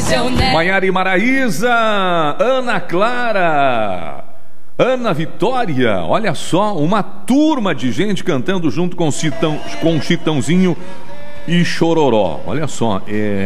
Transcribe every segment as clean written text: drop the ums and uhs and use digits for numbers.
Maiara e Maraísa, Ana Clara, Ana Vitória, olha só, uma turma de gente cantando junto com Chitãozinho e Chororó. Olha só,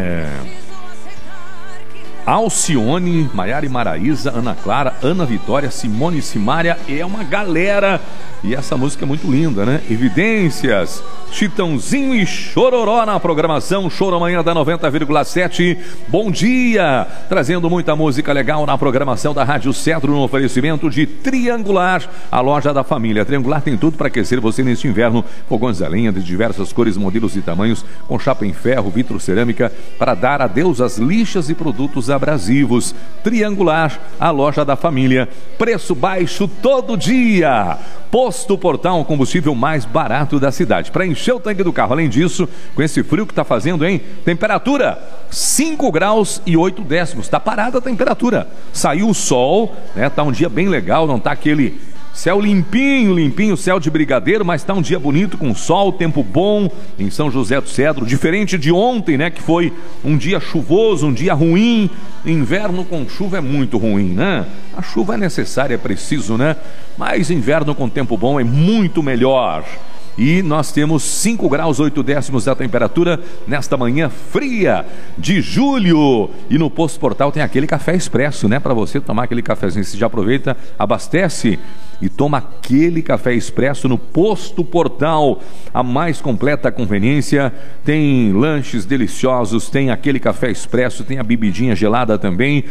Alcione, Maiara e Maraísa, Ana Clara, Ana Vitória, Simone e Simária, é uma galera. E essa música é muito linda, né? Evidências, Chitãozinho e Chororó na programação Show Amanhã da 90,7. Bom dia! Trazendo muita música legal na programação da Rádio Cedro no oferecimento de Triangular, a loja da família. Triangular tem tudo para aquecer você neste inverno. Fogões a lenha de diversas cores, modelos e tamanhos, com chapa em ferro, vitro, cerâmica, para dar adeus às lixas e produtos abrasivos. Triangular, a loja da família. Preço baixo todo dia. Posto Portal, o combustível mais barato da cidade, para encher o tanque do carro. Além disso, com esse frio que está fazendo, hein? Temperatura 5 graus e 8 décimos. Está parada a temperatura. Saiu o sol, né? Tá um dia bem legal, não tá aquele céu limpinho, céu de brigadeiro, mas tá um dia bonito, com sol, tempo bom em São José do Cedro, diferente de ontem, né, que foi um dia chuvoso, um dia ruim. Inverno com chuva é muito ruim, né? A chuva é necessária, é preciso, né? Mas inverno com tempo bom é muito melhor. E nós temos 5 graus 8 décimos da temperatura nesta manhã fria de julho. E no Posto Portal tem aquele café expresso, né? Para você tomar aquele cafezinho, você já aproveita, abastece e toma aquele café expresso no Posto Portal. A mais completa conveniência. Tem lanches deliciosos, tem aquele café expresso, tem a bebidinha gelada também.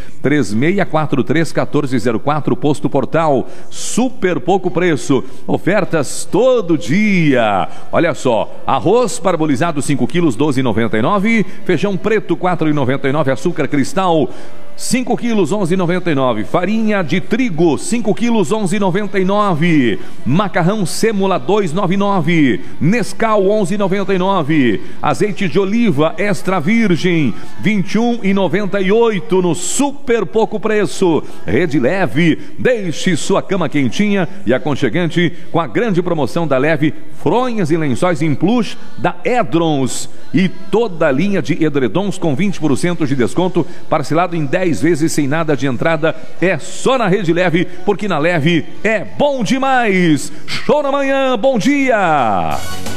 3643-1404, Posto Portal. Super pouco preço, ofertas todo dia. Olha só, arroz parbolizado 5 quilos, 12,99. Feijão preto 4,99. Açúcar cristal 5 quilos, 11,99. Farinha de trigo, 5 quilos, 11,99. Macarrão sêmula, 2,99. Nescau, 11,99. Azeite de oliva extra virgem, 21,98 no super pouco preço. Rede Leve, deixe sua cama quentinha e aconchegante com a grande promoção da Leve, fronhas e lençóis em plush da Edrons. E toda a linha de edredons com 20% de desconto, parcelado em 10 vezes sem nada de entrada. É só na Rede Leve, porque na Leve é bom demais. Show na manhã, bom dia!